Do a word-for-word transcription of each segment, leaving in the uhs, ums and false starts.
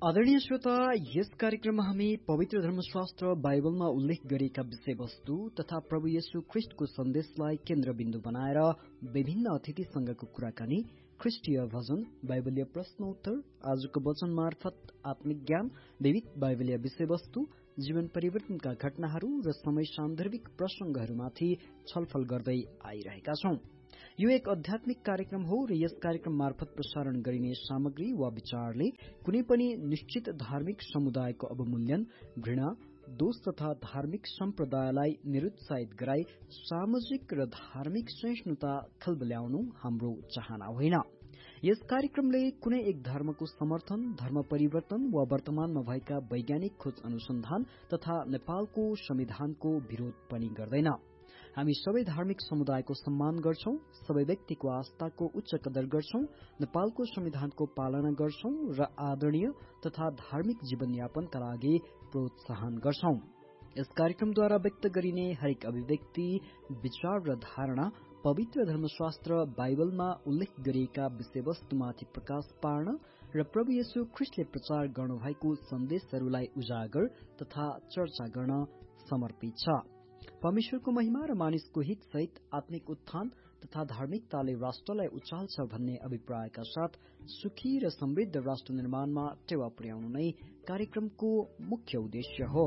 आदरणीय श्रोता, यस कार्यक्रममा हामी पवित्र धर्मशास्त्र बाइबलमा उल्लेख गरिएका विषयवस्तु तथा प्रभु येशू ख्रिस्टको सन्देशलाई केन्द्रबिन्दु बनाएर विभिन्न अतिथिसँगको कुराकानी, ख्रिस्टीय भजन, बाइबलीय प्रश्नोत्तर, आजको वचन मार्फत आत्मिक ज्ञान, विविध बाइबलीय विषयवस्तु, जीवन परिवर्तनका घटनाहरू र समय सान्दर्भिक प्रसंगहरूमाथि छलफल गर्दै आइरहेका छौं। यो एक आध्यात्मिक कार्यक्रम हो र यस कार्यक्रम मार्फत प्रसारण गरिने सामग्री वा विचारले कुनै पनि निश्चित धार्मिक समुदायको अवमूल्यन, घृणा, दोष तथा धार्मिक सम्प्रदायलाई निरुत्साहित गराई सामाजिक र धार्मिक सहिष्णुता खलबल्याउनु हाम्रो चाहना होइन। यस कार्यक्रमले कुनै एक धर्मको समर्थन, धर्म परिवर्तन वा वर्तमानमा भएका वैज्ञानिक खोज अनुसन्धान तथा नेपालको संविधानको विरोध पनि गर्दैन। हामी सबै धार्मिक समुदायको सम्मान गर्छौं, सबै व्यक्तिको आस्थाको उच्च कदर गर्छौं, नेपालको संविधानको पालना गर्छौं र आदरणीय तथा धार्मिक जीवनयापनका लागि प्रोत्साहन गर्छौं। यस कार्यक्रमद्वारा व्यक्त गरिने हरेक अभिव्यक्ति, विचार र धारणा पवित्र धर्मशास्त्र बाइबलमा उल्लेख गरिएका विषयवस्तुमाथि प्रकाश पार्न र प्रभु येशू ख्रिस्टले प्रचार गर्नुभएको सन्देशहरूलाई उजागर तथा चर्चा गर्न समर्पित छ। परमेश्वरको महिमा र मानिसको हित सहित आत्मिक उत्थान तथा धार्मिकताले राष्ट्रलाई उचाल्छ भन्ने अभिप्रायका साथ सुखी र समृद्ध राष्ट्र निर्माणमा टेवा पुर्याउनु नै कार्यक्रमको मुख्य उद्देश्य हो।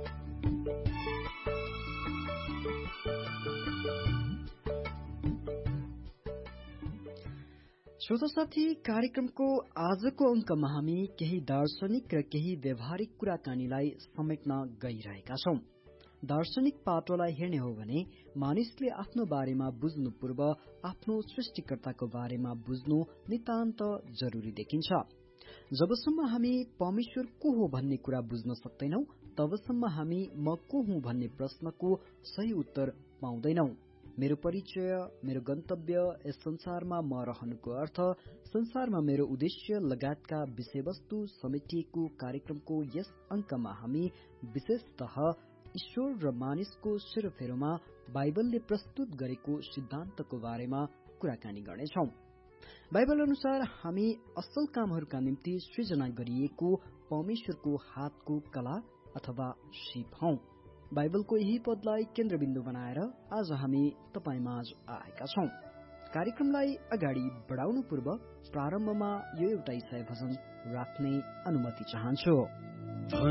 श्रोता साथी, कार्यक्रमको आजको अंकमा हामी केही दार्शनिक र केही व्यावहारिक कुराकानीलाई समेट्न गइरहेका छौं। दार्शनिक पाटोलाई हेर्ने हो भने मानिसले आफ्नो बारेमा बुझ्नु पूर्व आफ्नो सृष्टिकर्ताको बारेमा बुझ्नु नितान्त जरूरी देखिन्छ। जबसम्म हामी परमेश्वर को हो भन्ने कुरा बुझ्न सक्दैनौ, तबसम्म हामी म को हुँ भन्ने प्रश्नको सही उत्तर पाउँदैनौ। मेरो परिचय, मेरो गन्तव्य, यस संसारमा म रहनुको अर्थ, संसारमा मेरो उद्देश्य लगायतका विषयवस्तु समेटिएको कार्यक्रमको यस अंकमा हामी विशेषतः ईश्वर र मानिसको सेरोफेरोमा बाइबलले प्रस्तुत गरेको सिद्धान्तको बारेमा कुराकानी गर्नेछौं। बाइबल अनुसार हामी असल कामहरूका निम्ति सृजना गरिएको परमेश्वरको हातको कला अथवा सिप हौं। बाइबलको यही पदलाई केन्द्रबिन्दु बनाएर आज हामी तपाईमाझ आएका छौं। कार्यक्रमलाई अगाडि बढाउनु पूर्व प्रारम्भमा यो एउटा ईसाई भजन राख्ने अनुमति चाहन्छु।